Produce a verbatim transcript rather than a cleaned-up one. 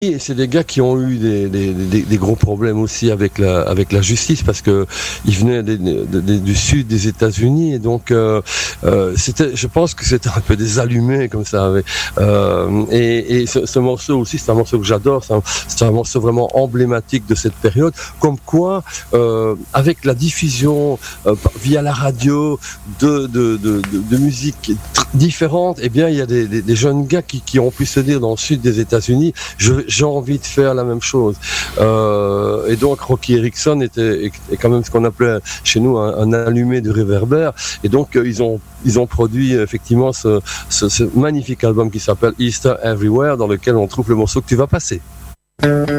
Et c'est des gars qui ont eu des, des, des, des gros problèmes aussi avec la, avec la justice parce que ils venaient des, des, des, du sud des États-Unis et donc euh, euh, c'était, je pense que c'était un peu des allumés comme ça. Avec, euh, et et ce, ce morceau aussi, c'est un morceau que j'adore. C'est un, c'est un morceau vraiment emblématique de cette période. Comme quoi, euh, avec la diffusion euh, via la radio de de de, de, de musique différente, eh bien il y a des, des, des jeunes gars qui, qui ont pu se dire dans le sud des États-Unis, je j'ai envie de faire la même chose. Euh, et donc Rocky Erickson était est, est quand même ce qu'on appelait chez nous un, un allumé de réverbère. Et donc euh, ils ont ils ont produit effectivement ce, ce, ce magnifique album qui s'appelle Easter Everywhere, dans lequel on trouve le morceau que tu vas passer.